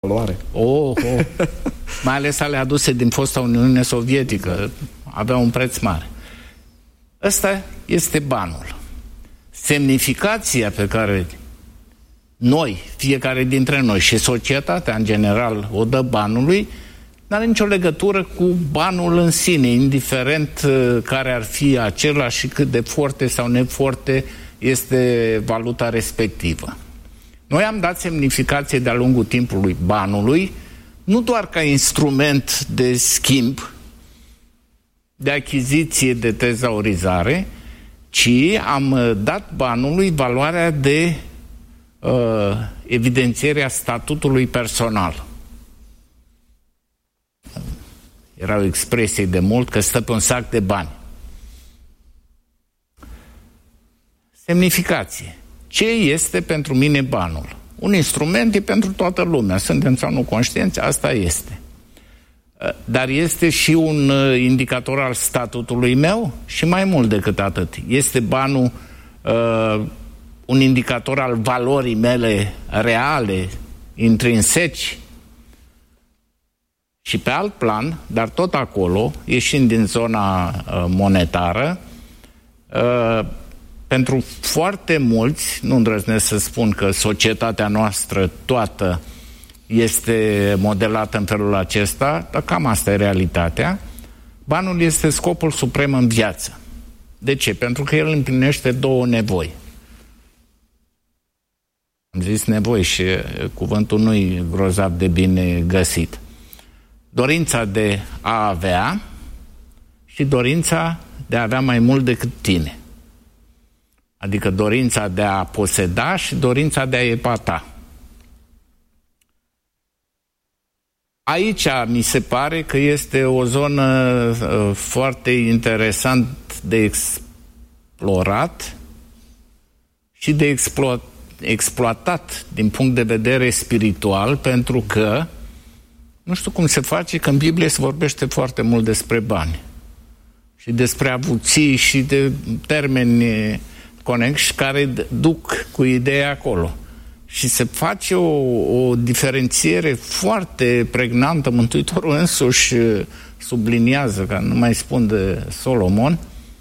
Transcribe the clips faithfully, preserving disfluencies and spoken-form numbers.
valoare. Oh, oh. Mai ales ale aduse din fosta Uniune Sovietică. Avea un preț mare. Ăsta este banul. Semnificația pe care noi, fiecare dintre noi și societatea în general o dă banului, nu are nicio legătură cu banul în sine, indiferent care ar fi acela și cât de forte sau neforte este valuta respectivă. Noi am dat semnificație de-a lungul timpului banului, nu doar ca instrument de schimb, de achiziție, de tezaurizare, ci am dat banului valoarea de uh, evidențiere a statutului personal. Era o expresie de mult că stă pe un sac de bani. Semnificație. Ce este pentru mine banul? Un instrument e pentru toată lumea. Suntem sau nu conștienți? Asta este. Dar este și un indicator al statutului meu și mai mult decât atât. Este banul uh, un indicator al valorii mele reale, intrinseci. Și pe alt plan, dar tot acolo, ieșind din zona uh, monetară, uh, pentru foarte mulți, nu îndrăznesc să spun că societatea noastră toată este modelată în felul acesta, dar cam asta e realitatea, banul este scopul suprem în viață. De ce? Pentru că el împlinește două nevoi. Am zis nevoi și cuvântul nu-i grozav de bine găsit. Dorința de a avea și dorința de a avea mai mult decât tine. Adică dorința de a poseda și dorința de a epata. Aici mi se pare că este o zonă uh, foarte interesant de explorat și de explo- exploatat din punct de vedere spiritual, pentru că nu știu cum se face că în Biblie se vorbește foarte mult despre bani și despre avuții și de termeni conexi care duc cu ideea acolo. Și se face o, o diferențiere foarte pregnantă. Mântuitorul însuși subliniază, că nu mai spun de Solomon,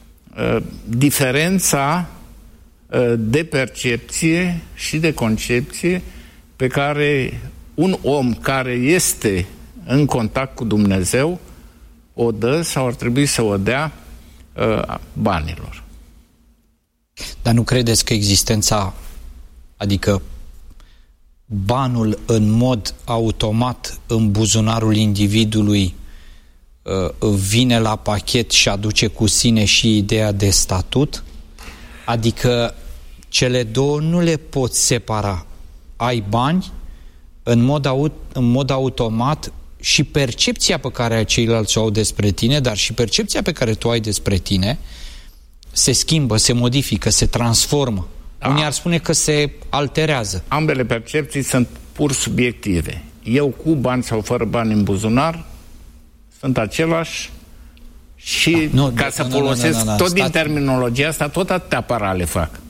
diferența de percepție și de concepție pe care un om care este în contact cu Dumnezeu o dă sau ar trebui să o dea banilor. Dar nu credeți că existența, adică banul în mod automat în buzunarul individului vine la pachet și aduce cu sine și ideea de statut? Adică cele două nu le poți separa. Ai bani, în mod, aut, în mod automat și percepția pe care ceilalți o au despre tine, dar și percepția pe care tu ai despre tine se schimbă, se modifică, se transformă. Da. Unii ar spune că se alterează. Ambele percepții sunt pur subiective. Eu cu bani sau fără bani în buzunar sunt același și da, nu, ca nu, să nu, folosesc nu, nu, nu, nu, tot stat... din terminologia asta, tot atâtea parale fac.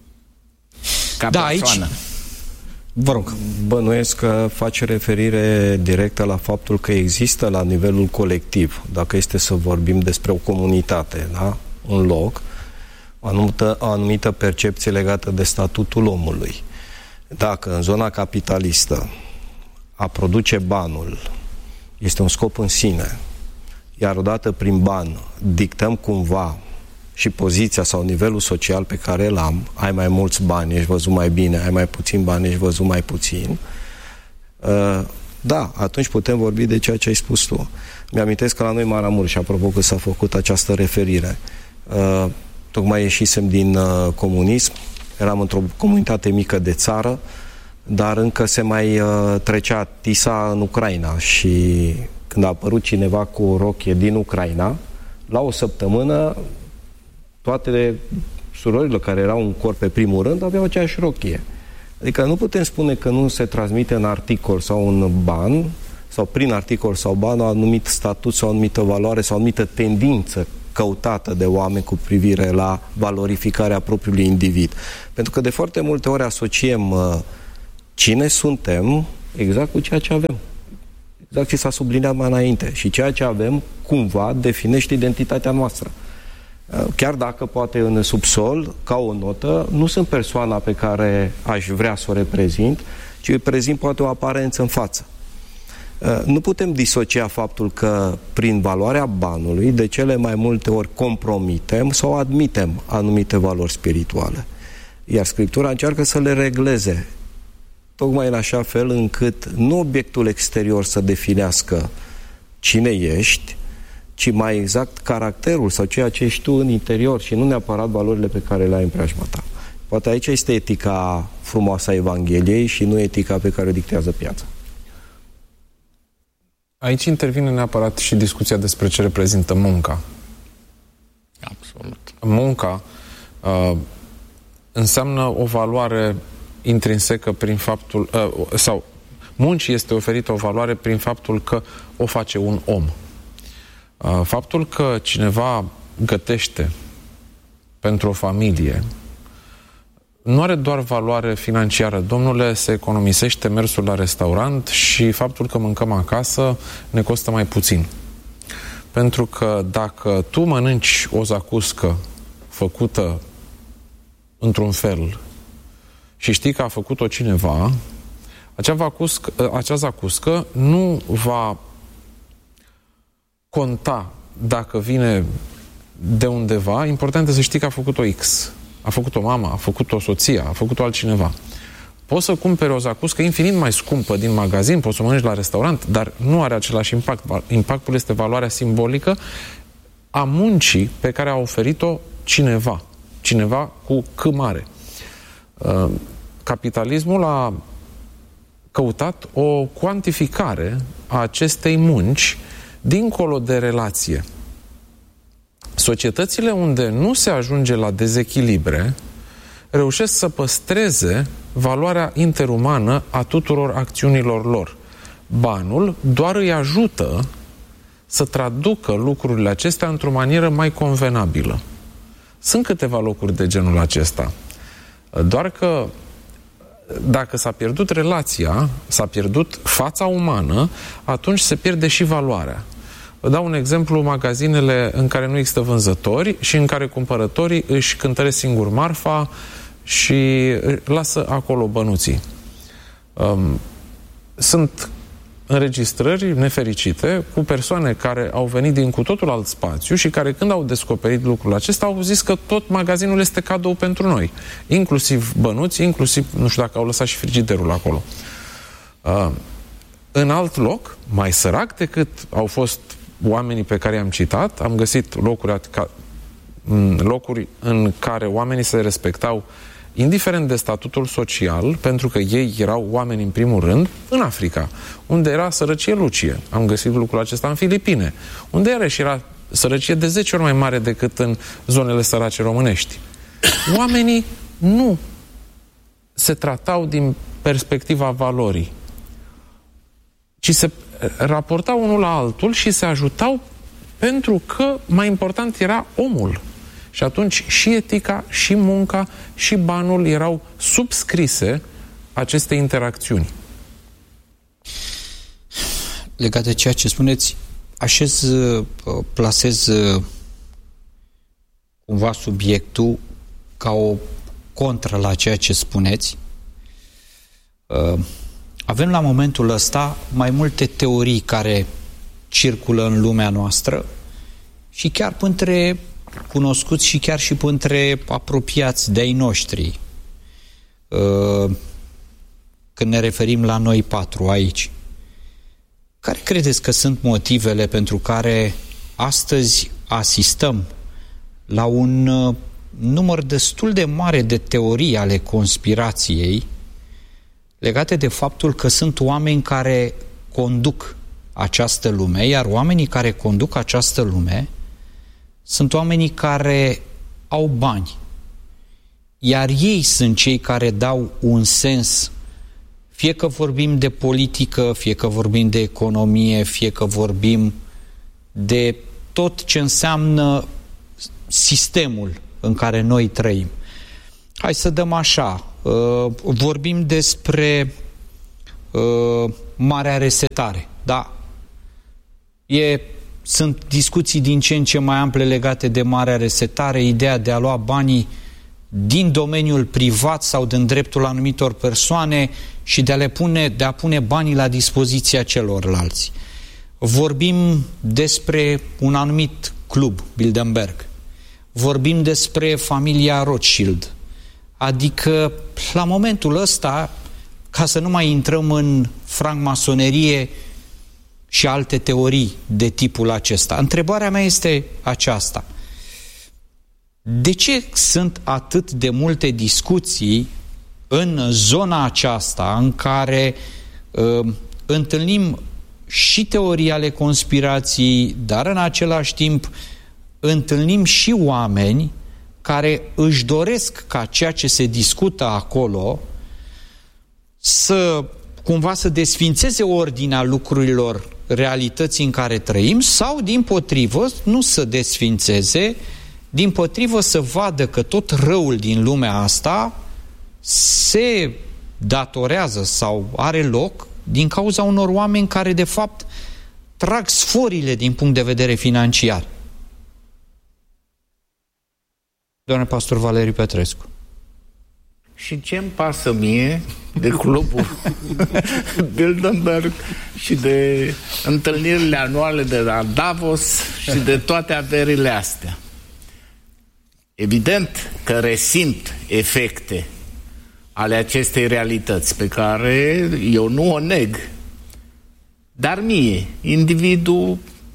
Ca da, persoană. Aici... Vă rog. Bănuiesc că face referire directă la faptul că există la nivelul colectiv, dacă este să vorbim despre o comunitate, da? Un loc, o anumită, o anumită percepție legată de statutul omului. Dacă în zona capitalistă a produce banul este un scop în sine, iar odată prin ban dictăm cumva și poziția sau nivelul social pe care îl am, ai mai mulți bani, ești văzut mai bine, ai mai puțin bani, ești văzut mai puțin, uh, da, atunci putem vorbi de ceea ce ai spus tu. Mi-amintesc că la noi Maramureș, apropo că s-a făcut această referire, uh, tocmai ieșisem din uh, comunism, eram într-o comunitate mică de țară, dar încă se mai uh, trecea Tisa în Ucraina și când a apărut cineva cu o rochie din Ucraina, la o săptămână toate surorile care erau în corp pe primul rând aveau aceeași rochie. Adică nu putem spune că nu se transmite în articol sau în ban sau prin articol sau ban un anumit statut sau o anumită valoare sau o anumită tendință căutată de oameni cu privire la valorificarea propriului individ. Pentru că de foarte multe ori asociem uh, cine suntem exact cu ceea ce avem. Exact ce s-a subliniat mai înainte. Și ceea ce avem, cumva, definește identitatea noastră. Chiar dacă poate în subsol, ca o notă, nu sunt persoana pe care aș vrea să o reprezint, ci prezint poate o aparență în față. Nu putem disocia faptul că prin valoarea banului de cele mai multe ori compromitem sau admitem anumite valori spirituale. Iar Scriptura încearcă să le regleze tocmai în așa fel încât nu obiectul exterior să definească cine ești, ci mai exact caracterul sau ceea ce ești tu în interior și nu neapărat valorile pe care le ai în preajma ta. Poate aici este etica frumoasă a Evangheliei și nu etica pe care o dictează piața. Aici intervine neapărat și discuția despre ce reprezintă munca. Absolut. Munca uh, înseamnă o valoare intrinsecă prin faptul, uh, sau muncii este oferită o valoare prin faptul că o face un om. Uh, faptul că cineva gătește pentru o familie nu are doar valoare financiară. Domnule, se economisește mersul la restaurant și faptul că mâncăm acasă ne costă mai puțin. Pentru că dacă tu mănânci o zacuscă făcută într-un fel și știi că a făcut-o cineva, acea, vacuscă, acea zacuscă nu va conta dacă vine de undeva. Important este să știi că a făcut-o X. A făcut-o mama, a făcut-o soția, a făcut-o altcineva. Poți să cumperi o zacuscă infinit mai scumpă din magazin, poți să o mănânci la restaurant, dar nu are același impact. Impactul este valoarea simbolică a muncii pe care a oferit-o cineva. Cineva cu C mare. Capitalismul a căutat o cuantificare a acestei munci dincolo de relație. Societățile unde nu se ajunge la dezechilibre reușesc să păstreze valoarea interumană a tuturor acțiunilor lor. Banul doar îi ajută să traducă lucrurile acestea într-o manieră mai convenabilă. Sunt câteva locuri de genul acesta. Doar că dacă s-a pierdut relația, s-a pierdut fața umană, atunci se pierde și valoarea. Vă dau un exemplu, magazinele în care nu există vânzători și în care cumpărătorii își cântăresc singur marfa și lasă acolo bănuții. Um, sunt înregistrări nefericite cu persoane care au venit din cu totul alt spațiu și care, când au descoperit lucrul acesta, au zis că tot magazinul este cadou pentru noi. Inclusiv bănuți, inclusiv, nu știu dacă au lăsat și frigiderul acolo. Uh, în alt loc, mai sărac decât au fost oamenii pe care i-am citat, am găsit locuri, locuri în care oamenii se respectau indiferent de statutul social, pentru că ei erau oameni în primul rând, în Africa, unde era sărăcie lucie. Am găsit lucrul acesta în Filipine, unde iarăși era sărăcie de zece ori mai mare decât în zonele sărace românești. Oamenii nu se tratau din perspectiva valorii, ci se raportau unul la altul și se ajutau pentru că mai important era omul. Și atunci și etica, și munca, și banul erau subscrise aceste interacțiuni. Legat de ceea ce spuneți, așez, plasez cumva subiectul ca o contră la ceea ce spuneți. Avem la momentul ăsta mai multe teorii care circulă în lumea noastră și chiar între cunoscuți și chiar și între apropiați de-ai noștri. Când ne referim la noi patru aici, care credeți că sunt motivele pentru care astăzi asistăm la un număr destul de mare de teorii ale conspirației legate de faptul că sunt oameni care conduc această lume, iar oamenii care conduc această lume sunt oamenii care au bani, iar ei sunt cei care dau un sens, fie că vorbim de politică, fie că vorbim de economie, fie că vorbim de tot ce înseamnă sistemul în care noi trăim. Hai să dăm așa, vorbim despre uh, marea resetare. Da, e, sunt discuții din ce în ce mai ample legate de marea resetare, ideea de a lua banii din domeniul privat sau din dreptul anumitor persoane și de a, le pune, de a pune banii la dispoziția celorlalți. Vorbim despre un anumit club, Bilderberg. Vorbim despre familia Rothschild. Adică, la momentul ăsta, ca să nu mai intrăm în francmasonerie și alte teorii de tipul acesta, întrebarea mea este aceasta. De ce sunt atât de multe discuții în zona aceasta în care uh, întâlnim și teorii ale conspirației, dar în același timp întâlnim și oameni care își doresc ca ceea ce se discută acolo să cumva să desfințeze ordinea lucrurilor, realității în care trăim, sau dimpotrivă nu să desfințeze, dimpotrivă să vadă că tot răul din lumea asta se datorează sau are loc din cauza unor oameni care de fapt trag sforile din punct de vedere financiar. Doamne pastor Valeriu Petrescu. Și ce-mi pasă mie de clubul Bilderberg și de întâlnirile anuale de la Davos și de toate averile astea? Evident că resimt efecte ale acestei realități pe care eu nu o neg, dar mie, individul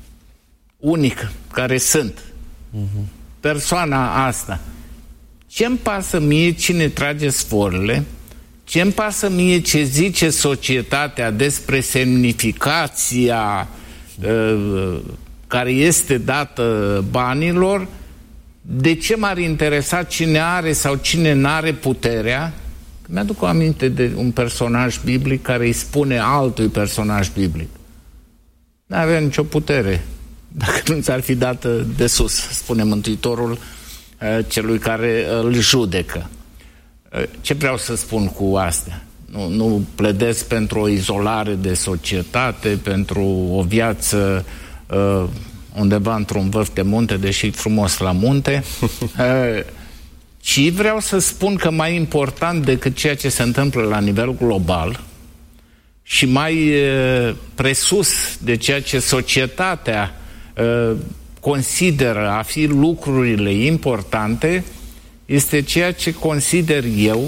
unic care sunt, uh-huh. persoana asta, ce-mi pasă mie cine trage sforile, ce-mi pasă mie ce zice societatea despre semnificația uh, care este dată banilor, de ce m-ar interesa cine are sau cine n-are puterea? Mi-aduc o aminte de un personaj biblic care îi spune altui personaj biblic: n-avea nicio putere dacă nu ți-ar fi dată de sus, spune Mântuitorul uh, celui care îl judecă. Uh, ce vreau să spun cu astea? Nu, nu pledez pentru o izolare de societate, pentru o viață uh, undeva într-un vârf de munte, deși frumos la munte, uh, ci vreau să spun că mai important decât ceea ce se întâmplă la nivel global și mai uh, presus de ceea ce societatea uh, consideră a fi lucrurile importante, este ceea ce consider eu,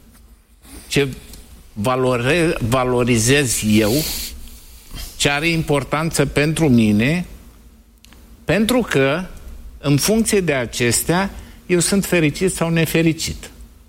ce valore, valorizez eu, ce are importanță pentru mine, pentru că, în funcție de acestea, eu sunt fericit sau nefericit.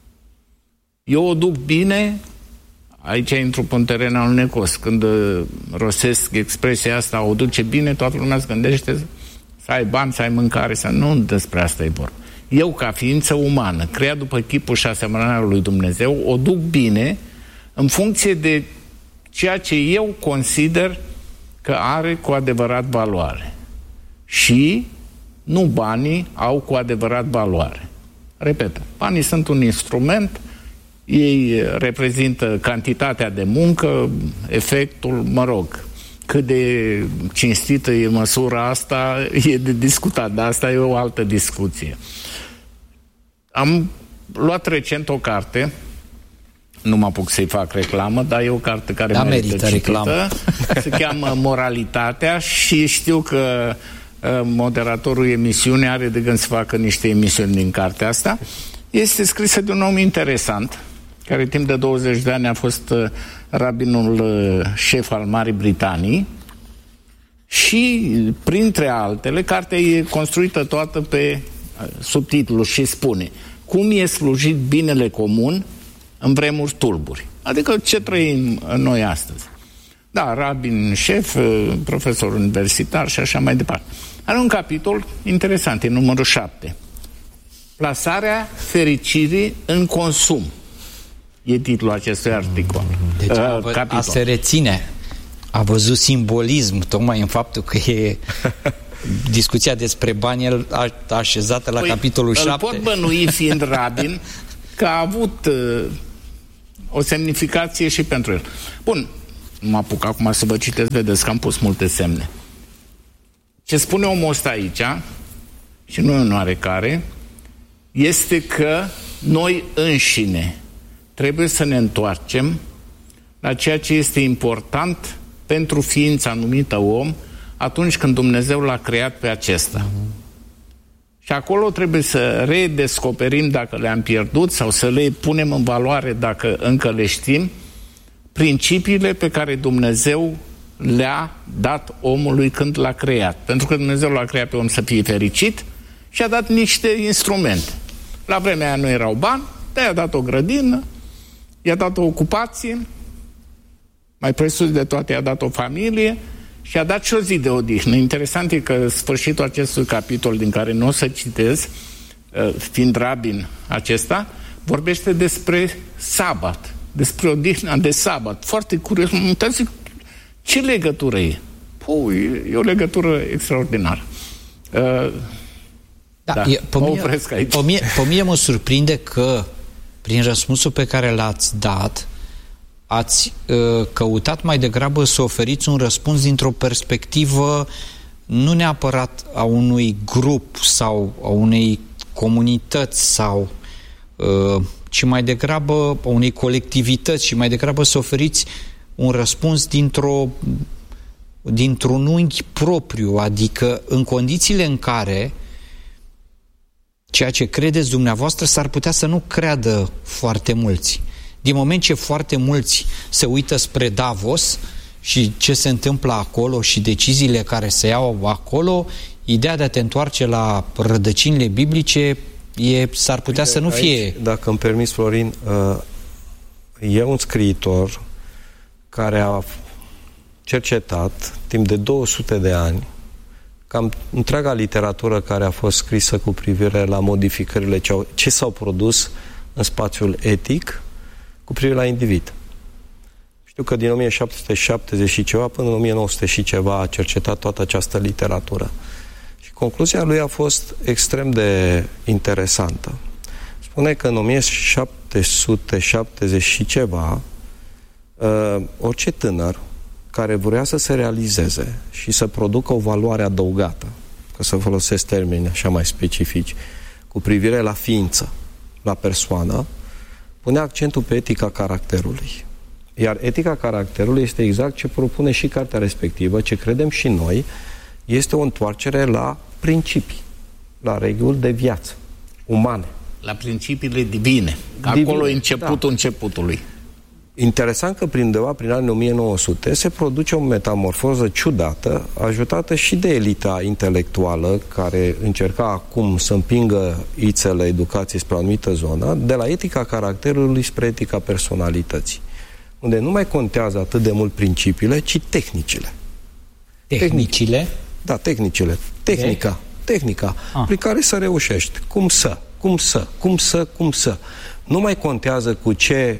Eu o duc bine, aici intru pe un teren alunecos. Când rostesc expresia asta, o duce bine, toată lumea se gândește să ai bani, să ai mâncare, să nu despre asta e vorba. Eu, ca ființă umană, creat după chipul și asemănarea lui Dumnezeu, o duc bine în funcție de ceea ce eu consider că are cu adevărat valoare. Și nu banii au cu adevărat valoare. Repet, banii sunt un instrument, ei reprezintă cantitatea de muncă, efectul, mă rog, cât de cinstită e măsura asta, e de discutat, dar asta e o altă discuție. Am luat recent o carte, nu mă apuc să-i fac reclamă, dar e o carte care da, merită merită citită, reclamă. se cheamă Moralitatea și știu că moderatorul emisiunii are de gând să facă niște emisiuni din cartea asta. Este scrisă de un om interesant, care timp de douăzeci de ani a fost rabinul șef al Marii Britanii și, printre altele, cartea e construită toată pe subtitlu și spune: cum e slujit binele comun în vremuri tulburi. Adică ce trăim noi astăzi. Da, rabin șef, profesor universitar și așa mai departe. Are un capitol interesant, e numărul șapte. Plasarea fericirii în consum. E titlul acestui articol. Deci uh, a, a se reține. A văzut simbolism tocmai în faptul că e discuția despre bani așezată la păi, capitolul șapte. Îl pot bănui, fiind rabin, că a avut uh, o semnificație și pentru el. Bun, nu mă apuc acum să vă citesc, vedeți că am pus multe semne. Ce spune omul ăsta aici, și nu e un oarecare, este că noi înșine trebuie să ne întoarcem la ceea ce este important pentru ființa numită om atunci când Dumnezeu l-a creat pe acesta. Uh-huh. Și acolo trebuie să redescoperim dacă le-am pierdut sau să le punem în valoare dacă încă le știm, principiile pe care Dumnezeu le-a dat omului când l-a creat. Pentru că Dumnezeu l-a creat pe om să fie fericit și a dat niște instrumente. La vremea aia nu erau bani, dar i-a dat o grădină, i-a dat o ocupație, mai presus de toate i-a dat o familie și a dat și o zi de odihnă. Interesant e că sfârșitul acestui capitol, din care nu o să citez, fiind rabin acesta, vorbește despre sabat, despre odihna de sabat. Foarte curios, mă uitați, zic, ce legătură e? Păi, e o legătură extraordinară. Uh, da, da, e, pe, mă mine, opresc aici. Pe mine, pe mine mă surprinde că prin răspunsul pe care l-ați dat ați uh, căutat mai degrabă să oferiți un răspuns dintr-o perspectivă nu neapărat a unui grup sau a unei comunități sau uh, ci mai degrabă a unei colectivități și mai degrabă să oferiți un răspuns dintr-o dintr-un unghi propriu, adică în condițiile în care ceea ce credeți dumneavoastră s-ar putea să nu creadă foarte mulți. Din moment ce foarte mulți se uită spre Davos și ce se întâmplă acolo și deciziile care se iau acolo, ideea de a te întoarce la rădăcinile biblice e, s-ar putea Uite, să nu aici, fie... Dacă îmi permis, Florin, e un scriitor care a cercetat timp de două sute de ani cam întreaga literatură care a fost scrisă cu privire la modificările ce, au, ce s-au produs în spațiul etic cu privire la individ. Știu că din o mie șapte sute șaptezeci și ceva până în o mie nouă sute și ceva a cercetat toată această literatură. Și concluzia lui a fost extrem de interesantă. Spune că în o mie șapte sute șaptezeci și ceva uh, orice tânăr care vrea să se realizeze și să producă o valoare adăugată, că să folosesc termeni așa mai specifici, cu privire la ființă, la persoană, pune accentul pe etica caracterului. Iar etica caracterului este exact ce propune și cartea respectivă, ce credem și noi, este o întoarcere la principii, la reguli de viață, umane. La principiile divine. divine acolo e începutul da. începutului. Interesant că prin undeva, prin anii o mie nouă sute, se produce o metamorfoză ciudată, ajutată și de elita intelectuală, care încerca acum să împingă ițele educației spre o anumită zonă, de la etica caracterului spre etica personalității, unde nu mai contează atât de mult principiile, ci tehnicile. Tehnicile? Da, tehnicile. Tehnica. De? Tehnica. Ah. Prin care să reușești. Cum să, cum să, cum să, cum să. Nu mai contează cu ce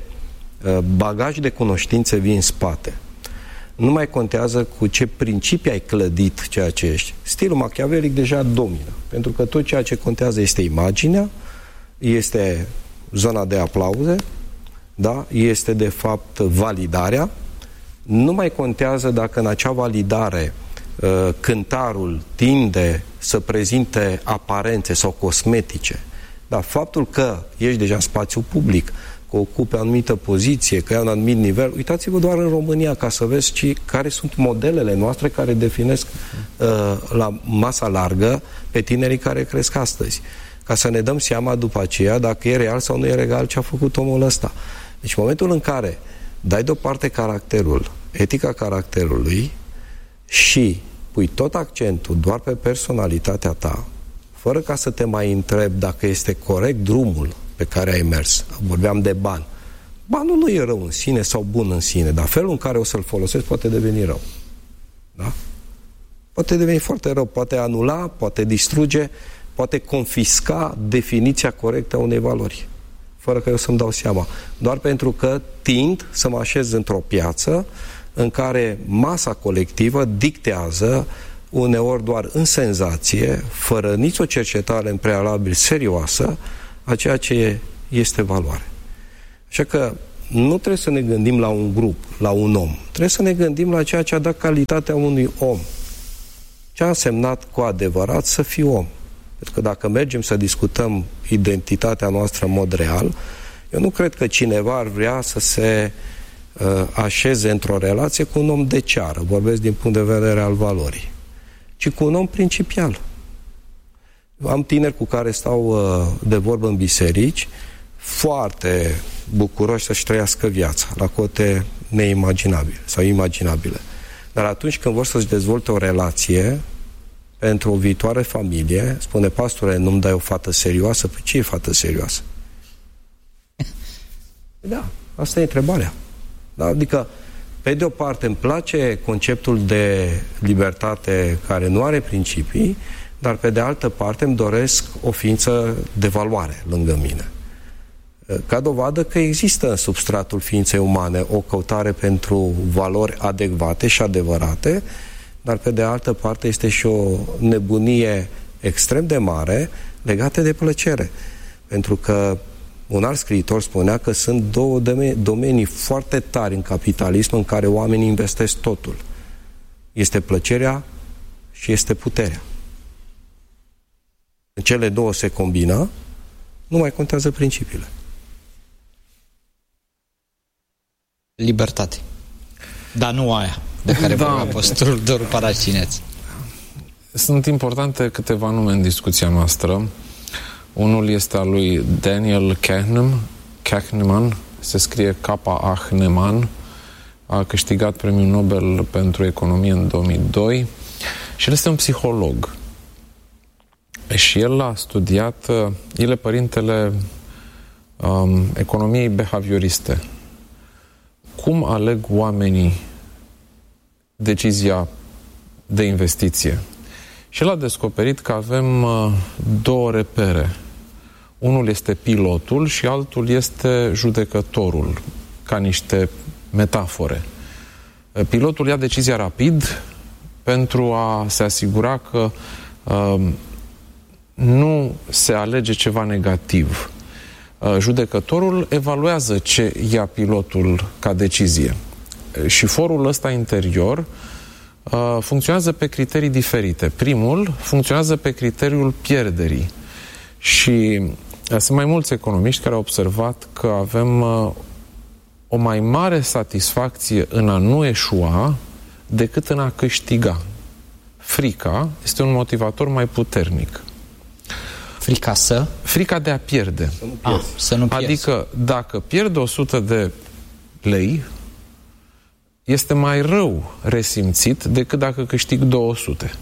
bagaj de cunoștințe vii în spate. Nu mai contează cu ce principii ai clădit ceea ce ești. Stilul machiavelic deja domină, pentru că tot ceea ce contează este imaginea, este zona de aplauze, da? Este de fapt validarea. Nu mai contează dacă în acea validare cântarul tinde să prezinte aparențe sau cosmetice. Dar faptul că ești deja în spațiu public, că ocupe o anumită poziție, că ai un anumit nivel, uitați-vă doar în România ca să vezi ci, care sunt modelele noastre care definesc uh, la masa largă pe tinerii care cresc astăzi. Ca să ne dăm seama după aceea dacă e real sau nu e real ce a făcut omul ăsta. Deci în momentul în care dai deoparte caracterul, etica caracterului și pui tot accentul doar pe personalitatea ta, fără ca să te mai întrebi dacă este corect drumul pe care ai mers. Vorbeam de bani. Banul nu e rău în sine sau bun în sine, dar felul în care o să-l folosesc poate deveni rău. Da? Poate deveni foarte rău, poate anula, poate distruge, poate confisca definiția corectă a unei valori, fără că eu să-mi dau seama. Doar pentru că tind să mă așez într-o piață în care masa colectivă dictează uneori doar în senzație, fără nicio cercetare în prealabil serioasă, a ceea ce este valoare. Așa că nu trebuie să ne gândim la un grup, la un om. Trebuie să ne gândim la ceea ce a dat calitatea unui om. Ce a însemnat cu adevărat să fii om. Pentru că dacă mergem să discutăm identitatea noastră în mod real, eu nu cred că cineva ar vrea să se uh, așeze într-o relație cu un om de ceară, vorbesc din punct de vedere al valorii, ci cu un om principial. Am tineri cu care stau uh, de vorbă în biserici, foarte bucuroși să-și trăiască viața, la cote neimaginabile sau imaginabile. Dar atunci când vor să-și dezvolte o relație pentru o viitoare familie, spune: pastore, nu-mi dai o fată serioasă? Păi ce e fată serioasă? Da, asta e întrebarea. Da? Adică, pe de o parte, îmi place conceptul de libertate care nu are principii, dar pe de altă parte îmi doresc o ființă de valoare lângă mine. Ca dovadă că există în substratul ființei umane o căutare pentru valori adecvate și adevărate, dar pe de altă parte este și o nebunie extrem de mare legată de plăcere. Pentru că un alt scriitor spunea că sunt două domenii foarte tari în capitalism în care oamenii investesc totul. Este plăcerea și este puterea. Când cele două se combină, nu mai contează principiile. Libertate. Dar nu aia de care da. vorbea apostolul Doru Paracineț. Sunt importante câteva nume în discuția noastră. Unul este al lui Daniel Kahneman, Kahneman se scrie K-Ahneman, a câștigat premiul Nobel pentru economie în două mii doi și el este un psiholog. Și el a studiat, el e părintele um, economiei behavioriste. Cum aleg oamenii decizia de investiție? Și el a descoperit că avem uh, două repere. Unul este pilotul și altul este judecătorul, ca niște metafore. Pilotul ia decizia rapid pentru a se asigura că uh, nu se alege ceva negativ. Uh, judecătorul evaluează ce ia pilotul ca decizie. Și forul ăsta interior uh, funcționează pe criterii diferite. Primul funcționează pe criteriul pierderii. Și uh, sunt mai mulți economiști care au observat că avem uh, o mai mare satisfacție în a nu eșua decât în a câștiga. Frica este un motivator mai puternic. Frica să? Frica de a pierde. Să nu pierzi. Ah, să nu pierzi. Adică, dacă pierd o sută de lei, este mai rău resimțit decât dacă câștig două sute.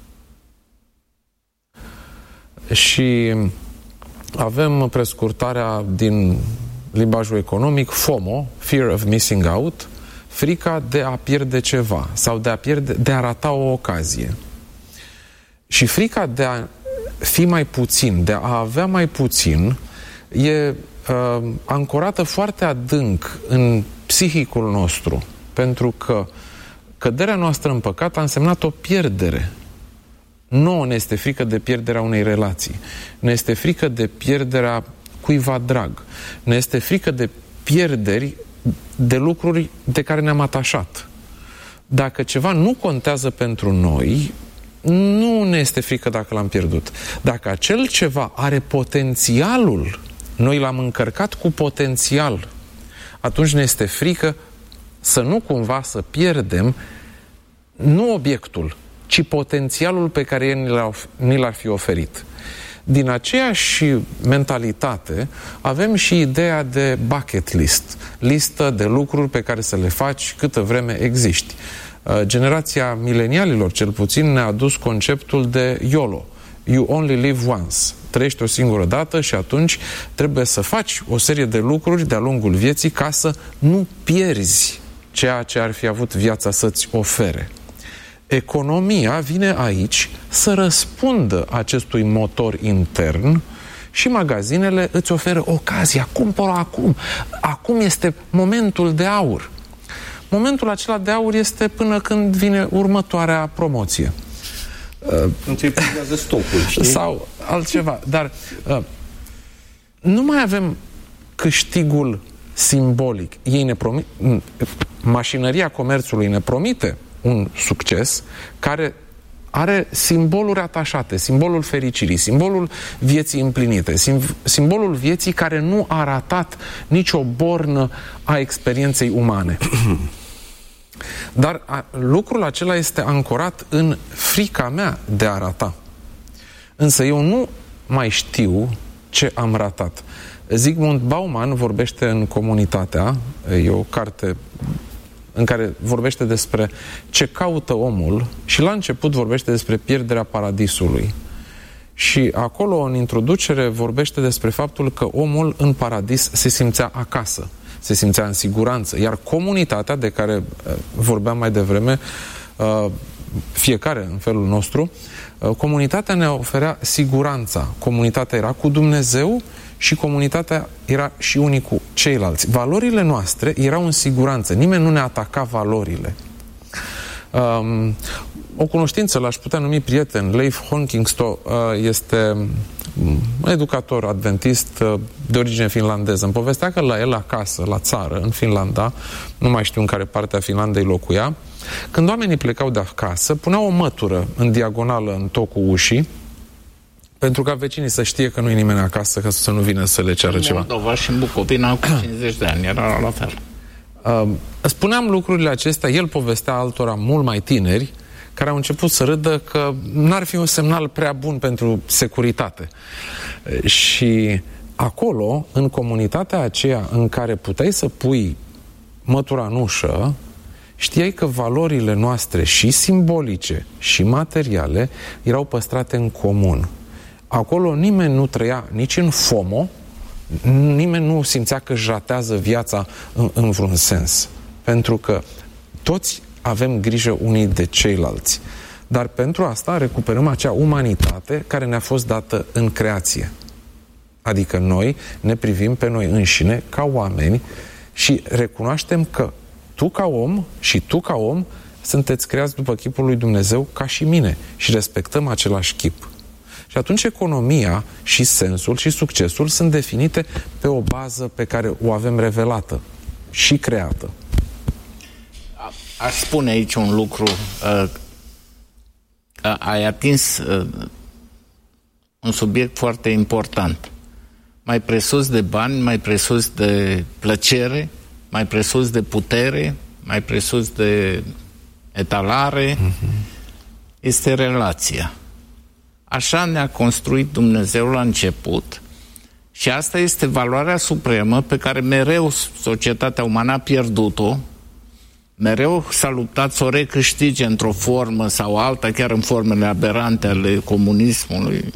Și avem prescurtarea din limbajul economic FOMO, Fear of Missing Out, frica de a pierde ceva sau de a, pierde, de a rata o ocazie. Și frica de a fi mai puțin, de a avea mai puțin, e uh, ancorată foarte adânc în psihicul nostru, pentru că căderea noastră în păcat a însemnat o pierdere. Nu ne este frică de pierderea unei relații, ne este frică de pierderea cuiva drag, ne este frică de pierderi de lucruri de care ne-am atașat. Dacă ceva nu contează pentru noi, nu ne este frică dacă l-am pierdut. Dacă acel ceva are potențialul, noi l-am încărcat cu potențial, atunci ne este frică să nu cumva să pierdem nu obiectul, ci potențialul pe care el ni l-ar fi oferit. Din aceeași mentalitate avem și ideea de bucket list, listă de lucruri pe care să le faci câtă vreme existi. Generația milenialilor, cel puțin, ne-a adus conceptul de YOLO. You only live once. Trăiești o singură dată și atunci trebuie să faci o serie de lucruri de-a lungul vieții ca să nu pierzi ceea ce ar fi avut viața să-ți ofere. Economia vine aici să răspundă acestui motor intern și magazinele îți oferă ocazia. Cumpără acum. Acum este momentul de aur. Momentul acela de aur este până când vine următoarea promoție. Nu ți-i privează stocul, știi? Sau altceva. Dar uh, nu mai avem câștigul simbolic. Ei ne promit, mașinăria comerțului ne promite un succes care are simboluri atașate, simbolul fericirii, simbolul vieții împlinite, simbolul vieții care nu a ratat nicio bornă a experienței umane. Dar a, lucrul acela este ancorat în frica mea de a rata. Însă eu nu mai știu ce am ratat. Zygmunt Bauman vorbește în Comunitatea, e o carte în care vorbește despre ce caută omul și la început vorbește despre pierderea paradisului. Și acolo, în introducere, vorbește despre faptul că omul în paradis se simțea acasă, se simțea în siguranță, iar comunitatea de care vorbeam mai devreme, fiecare în felul nostru, comunitatea ne oferea siguranța. Comunitatea era cu Dumnezeu și comunitatea era și unii cu ceilalți. Valorile noastre erau în siguranță. Nimeni nu ne ataca valorile. Um, o cunoștință, l-aș putea numi prieten, Leif Honkingsто, uh, este un educator adventist uh, de origine finlandeză. Îmi povestea că la el acasă, la țară, în Finlanda, nu mai știu în care parte a Finlandei locuia, când oamenii plecau de acasă, puneau o mătură în diagonală în tocul ușii, pentru ca vecinii să știe că nu e nimeni acasă, ca să nu vină să le ceară ceva. În Moldova și în Bucovina cu cincizeci de ani, era la fel. Uh, spuneam lucrurile acestea, el povestea altora mult mai tineri, care au început să râdă că n-ar fi un semnal prea bun pentru securitate. Uh, și acolo, în comunitatea aceea în care puteai să pui mătura în ușă, știai că valorile noastre și simbolice și materiale erau păstrate în comun. Acolo nimeni nu trăia nici în FOMO, nimeni nu simțea că își ratează viața în, în vreun sens. Pentru că toți avem grijă unii de ceilalți. Dar pentru asta recuperăm acea umanitate care ne-a fost dată în creație. Adică noi ne privim pe noi înșine ca oameni și recunoaștem că tu ca om și tu ca om sunteți creați după chipul lui Dumnezeu ca și mine și respectăm același chip. Și atunci economia și sensul și succesul sunt definite pe o bază pe care o avem revelată și creată. Aș spune aici un lucru. Uh, ai atins uh, un subiect foarte important. Mai presus de bani, mai presus de plăcere, mai presus de putere, mai presus de etalare, uh-huh. este relația. Așa ne-a construit Dumnezeu la început și asta este valoarea supremă pe care mereu societatea umană a pierdut-o, mereu s-a luptat să o recâștige într-o formă sau alta, chiar în formele aberante ale comunismului.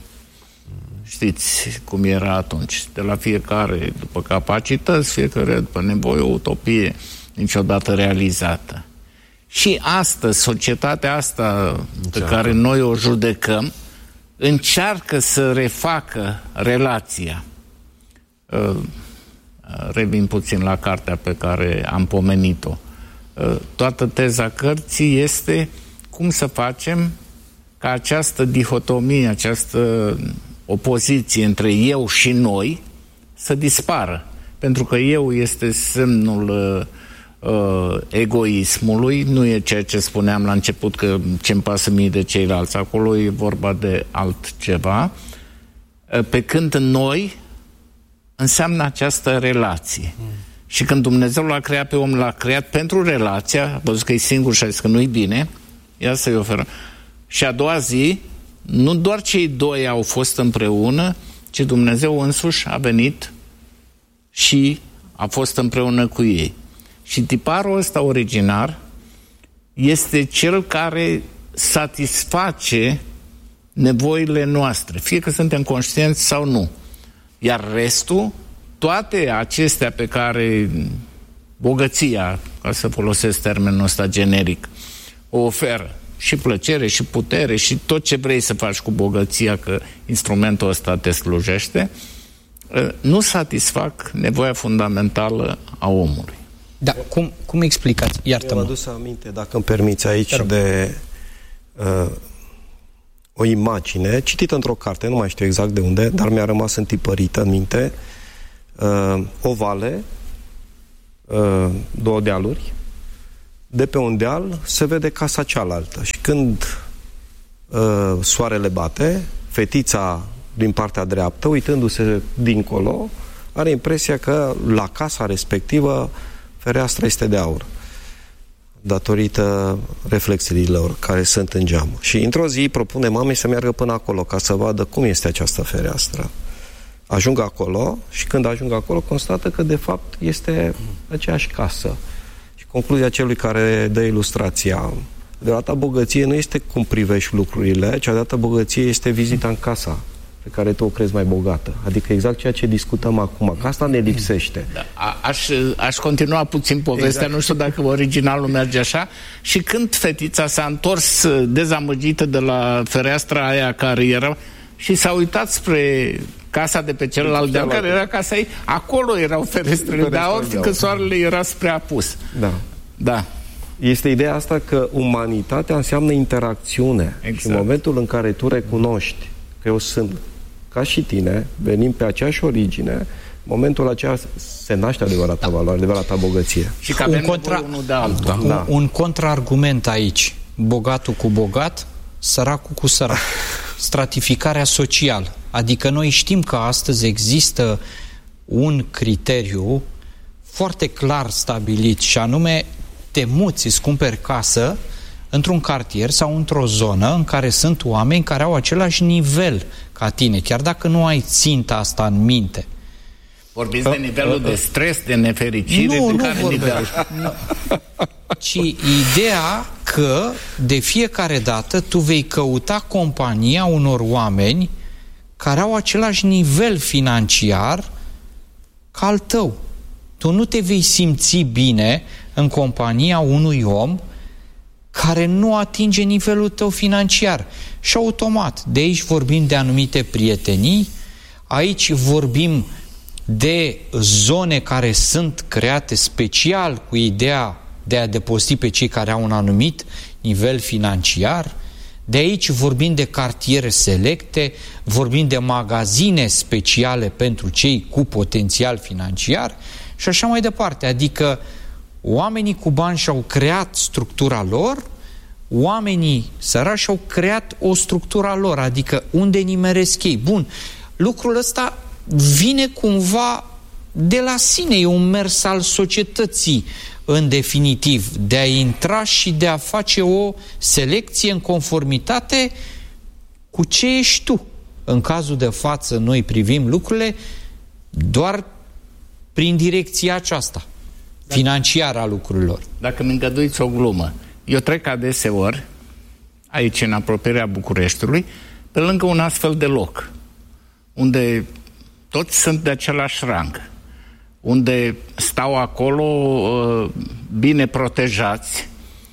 Știți cum era atunci, de la fiecare după capacități, fiecare după nevoie, o utopie niciodată realizată. Și astăzi, societatea asta pe care noi o judecăm, încearcă să refacă relația. Uh, revin puțin la cartea pe care am pomenit-o. Uh, toată teza cărții este cum să facem ca această dihotomie, această opoziție între eu și noi să dispară. Pentru că eu este semnul uh, egoismului, nu e ceea ce spuneam la început că ce-mi pasă mie de ceilalți, acolo e vorba de altceva, uh, pe când noi înseamnă această relație. Mm. Și când Dumnezeu l-a creat pe om, l-a creat pentru relația, a văzut că e singur și a zis că nu-i bine, ia să-i oferă. Și a doua zi, nu doar cei doi au fost împreună, ci Dumnezeu însuși a venit și a fost împreună cu ei. Și tiparul ăsta originar este cel care satisface nevoile noastre, fie că suntem conștienți sau nu. Iar restul, toate acestea pe care bogăția, ca să folosesc termenul ăsta generic, o oferă, și plăcere, și putere, și tot ce vrei să faci cu bogăția, că instrumentul ăsta te slujește, nu satisfac nevoia fundamentală a omului. Da, cum, cum explicați? Iartă-mă. Mi-am adus aminte, dacă îmi permiți, aici de uh, o imagine citită într-o carte, nu mai știu exact de unde, dar mi-a rămas întipărită în minte, uh, o vale uh, două dealuri. De pe un deal se vede casa cealaltă și când uh, soarele bate, fetița din partea dreaptă, uitându-se dincolo, are impresia că la casa respectivă fereastra este de aur, datorită reflexiilor care sunt în geam. Și într-o zi propune mamei să meargă până acolo ca să vadă cum este această fereastră. Ajung acolo și când ajung acolo constată că de fapt este aceeași casă. Și concluzia celui care dă ilustrația: deodată bogăție nu este cum privești lucrurile, ci deodată bogăție este vizita în casa pe care tu o crezi mai bogată. Adică exact ceea ce discutăm acum, că asta ne lipsește. Da, a, aș, aș continua puțin povestea, exact. Nu știu dacă originalul merge așa. Și când fetița s-a întors dezamăgită de la fereastra aia care era și s-a uitat spre casa de pe celălalt deal, care era casa ei, acolo erau ferestrele de aur, fiindcă soarele era spre apus. Da. Da. Este ideea asta că umanitatea înseamnă interacțiune. Exact. Și în momentul în care tu recunoști că eu sunt ca și tine, venim pe aceeași origine, în momentul acela se naște adevărata da. valoare, adevărata bogăție. Și că avem un, contra... unul de altul. Da. Un, da. un contraargument aici: bogatul cu bogat, săracul cu sărac. Stratificarea socială. Adică noi știm că astăzi există un criteriu foarte clar stabilit, și anume te muți, îți cumperi casă într-un cartier sau într-o zonă în care sunt oameni care au același nivel ca tine, chiar dacă nu ai ținta asta în minte. Vorbiți uh, de nivelul uh, de stres, de nefericire? Nu, de nu care nivel? Nu. Ci ideea că de fiecare dată tu vei căuta compania unor oameni care au același nivel financiar ca al tău. Tu nu te vei simți bine în compania unui om care nu atinge nivelul tău financiar. Și automat, de aici vorbim de anumite prietenii, aici vorbim de zone care sunt create special cu ideea de a depozita pe cei care au un anumit nivel financiar. De aici vorbim de cartiere selecte, vorbim de magazine speciale pentru cei cu potențial financiar și așa mai departe. Adică oamenii cu bani și-au creat structura lor, oamenii sărași și-au creat o structură lor, adică unde nimeresc ei. Bun, lucrul ăsta vine cumva de la sine, e un mers al societății, în definitiv, de a intra și de a face o selecție în conformitate cu ce ești tu. În cazul de față, noi privim lucrurile doar prin direcția aceasta, financiară a lucrurilor. Dacă mi îngăduiți o glumă, eu trec adeseori, aici în apropierea Bucureștiului, pe lângă un astfel de loc, unde toți sunt de același rang, unde stau acolo uh, bine protejați,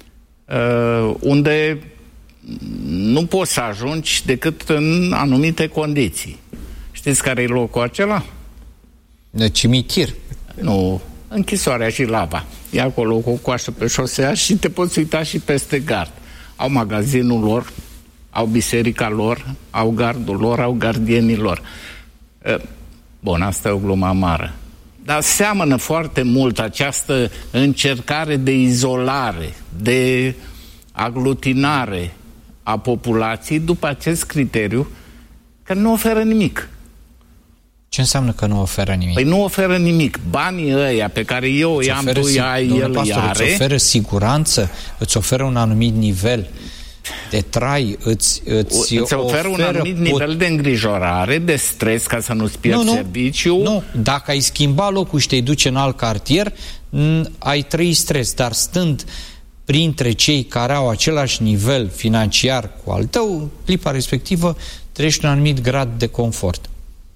uh, unde nu poți să ajungi decât în anumite condiții. Știți care e locul acela? De cimitir. Nu, închisoarea și lava. E acolo cu o coașă pe șosea și te poți uita și peste gard. Au magazinul lor, au biserica lor, au gardul lor, au gardienii lor. Uh, bun, asta e o glumă amară. Dar seamănă foarte mult această încercare de izolare, de aglutinare a populației după acest criteriu, că nu oferă nimic. Ce înseamnă că nu oferă nimic? Păi nu oferă nimic. Banii ăia pe care eu îi am, tu îi ai, el îi are... Îți oferă siguranță, îți oferă un anumit nivel de trai, îți, îți, îți oferă, oferă un anumit pot... nivel de îngrijorare, de stres, ca să nu-ți pierzi nu, nu, serviciu. Nu, dacă ai schimba locul și te duci în alt cartier, ai trăi stres, dar stând printre cei care au același nivel financiar cu al tău, clipa respectivă trăiești un anumit grad de confort.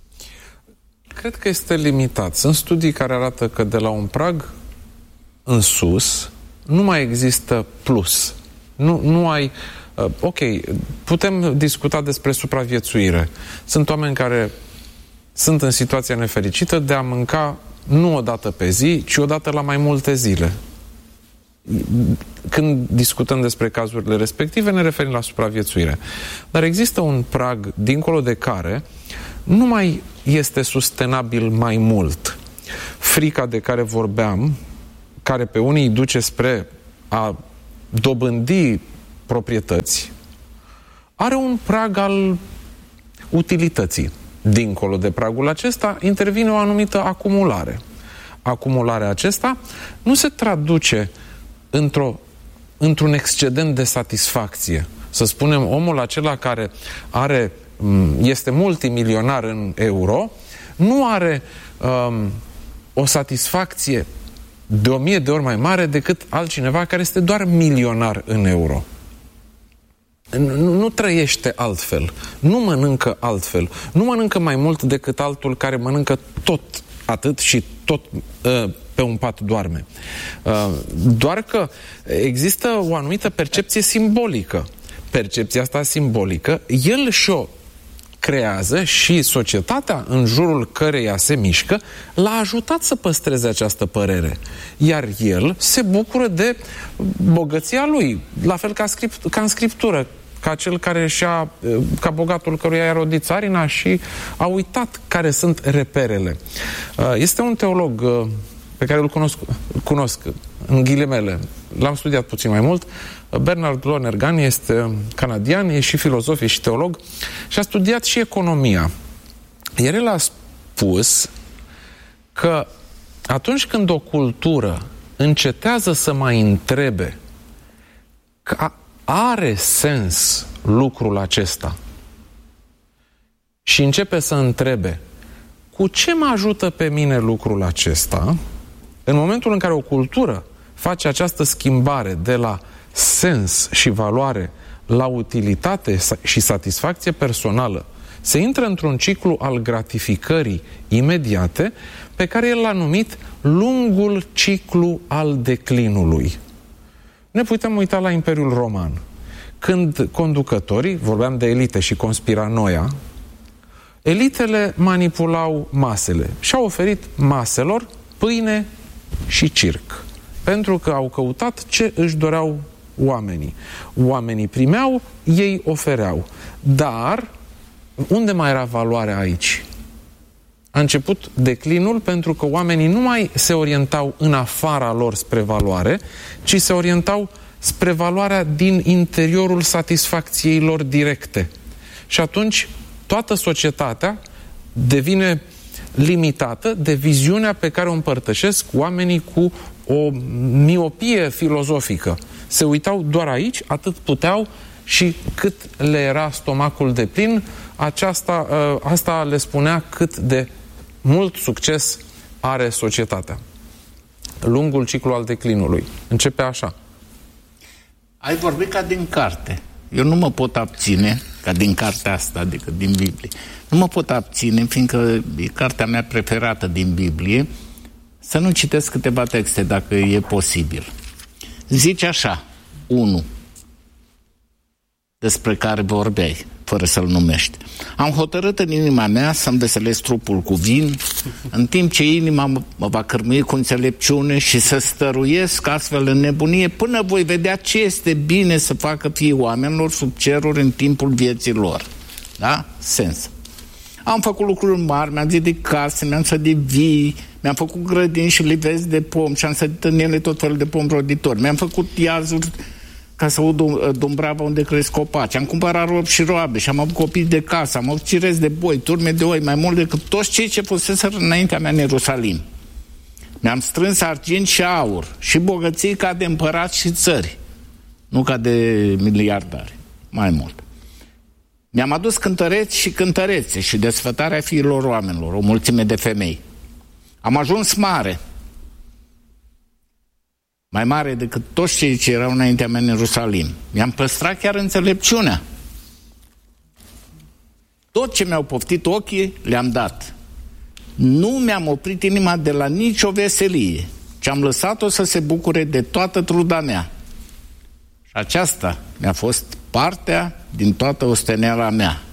Cred că este limitat. Sunt studii care arată că de la un prag în sus nu mai există plus. Nu, nu ai... Uh, ok, putem discuta despre supraviețuire. Sunt oameni care sunt în situația nefericită de a mânca nu o dată pe zi, ci o dată la mai multe zile. Când discutăm despre cazurile respective, ne referim la supraviețuire. Dar există un prag dincolo de care nu mai este sustenabil mai mult. Frica de care vorbeam care pe unii îi duce spre a dobândi proprietăți, are un prag al utilității. Dincolo de pragul acesta intervine o anumită acumulare. Acumularea acesta nu se traduce într-o, într-un excedent de satisfacție. Să spunem, omul acela care are, este multimilionar în euro, nu are um, o satisfacție de o mie de ori mai mare decât altcineva care este doar milionar în euro. Nu, nu trăiește altfel, nu mănâncă altfel, nu mănâncă mai mult decât altul care mănâncă tot atât și tot uh, pe un pat doarme. Uh, doar că există o anumită percepție simbolică. Percepția asta simbolică, el și-o creează și societatea în jurul căreia se mișcă l-a ajutat să păstreze această părere. Iar el se bucură de bogăția lui, la fel ca, script, ca în Scriptură, ca cel care și-a, ca bogatul căruia i-a rodit țarina și a uitat care sunt reperele. Este un teolog pe care îl cunosc, cunosc în ghilimele, l-am studiat puțin mai mult, Bernard Lonergan, este canadian, e și filozof, e și teolog și a studiat și economia. Iar el a spus că atunci când o cultură încetează să mai întrebe că are sens lucrul acesta și începe să întrebe cu ce mă ajută pe mine lucrul acesta, în momentul în care o cultură face această schimbare de la sens și valoare la utilitate și satisfacție personală, se intră într-un ciclu al gratificării imediate pe care el l-a numit lungul ciclu al declinului. Ne putem uita la Imperiul Roman. Când conducătorii, vorbeam de elite și conspiranoia, elitele manipulau masele și au oferit maselor pâine și circ. Pentru că au căutat ce își doreau oamenii. Oamenii primeau, ei ofereau. Dar unde mai era valoarea aici? A început declinul pentru că oamenii nu mai se orientau în afara lor spre valoare, ci se orientau spre valoarea din interiorul satisfacției lor directe. Și atunci toată societatea devine limitată de viziunea pe care o împărtășesc oamenii cu o miopie filozofică. Se uitau doar aici, atât puteau și cât le era stomacul de plin, aceasta, asta le spunea cât de mult succes are societatea. Lungul ciclu al declinului. Începe așa. Ai vorbit ca din carte. Eu nu mă pot abține, ca din cartea asta, adică din Biblie. Nu mă pot abține, fiindcă e cartea mea preferată din Biblie, să nu citesc câteva texte, dacă e posibil. Zice așa, unu, despre care vorbeai, fără să-l numești. Am hotărât în inima mea să-mi veselesc trupul cu vin, în timp ce inima mă va cârmui cu înțelepciune și să stăruiesc astfel în nebunie până voi vedea ce este bine să facă fiii oamenilor sub ceruri în timpul vieții lor. Da? Sens. Am făcut lucruri mari, mi-am zidit case, mi-am sădit vii, mi-am făcut grădini și livezi de pom și am sădit în ele tot felul de pom roditori. Mi-am făcut iazuri ca să aud Dumbrava unde cresc copaci. Am cumpărat robi și roabe și am avut copii de casă, am avut cirezi de boi, turme de oi, mai mult decât toți cei ce fuseseră înaintea mea în Ierusalim. Mi-am strâns argint și aur și bogății ca de împărați și țări, nu ca de miliardari, mai mult. Mi-am adus cântăreți și cântărețe și desfătarea fiilor oamenilor, o mulțime de femei. Am ajuns mare, mai mare decât toți cei ce erau înaintea mea în Ierusalim. Mi-am păstrat chiar înțelepciunea. Tot ce mi-au poftit ochii, le-am dat. Nu mi-am oprit inima de la nicio veselie, ci am lăsat-o să se bucure de toată truda mea. Și aceasta mi-a fost partea din toată osteneala mea.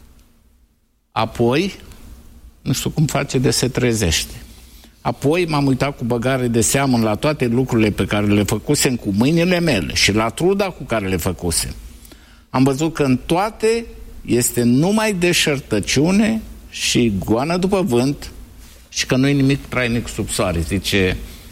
Apoi, nu știu cum face de se trezește. Apoi m-am uitat cu băgare de seamă la toate lucrurile pe care le făcusem cu mâinile mele și la truda cu care le făcusem. Am văzut că în toate este numai deșertăciune și goană după vânt și că nu e nimic trainic sub soare, zice